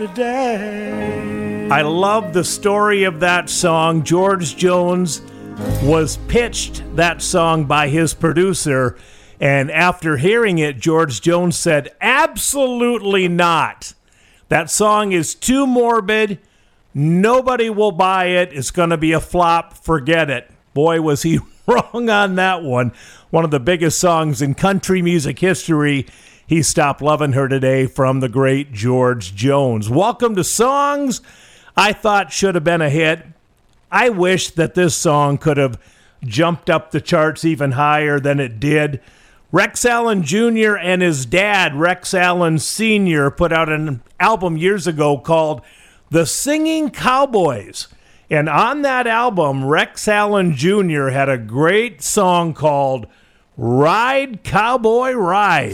I love the story of that song. George Jones was pitched that song by his producer, and after hearing it, George Jones said, absolutely not. That song is too morbid. Nobody will buy it. It's going to be a flop. Forget it. Boy, was he wrong on that one. One of the biggest songs in country music history. He Stopped Loving Her Today from the great George Jones. Welcome to Songs I Thought Should Have Been a Hit. I wish that this song could have jumped up the charts even higher than it did. Rex Allen Jr. and his dad, Rex Allen Sr., put out an album years ago called The Singing Cowboys. And on that album, Rex Allen Jr. had a great song called Ride, Cowboy, Ride.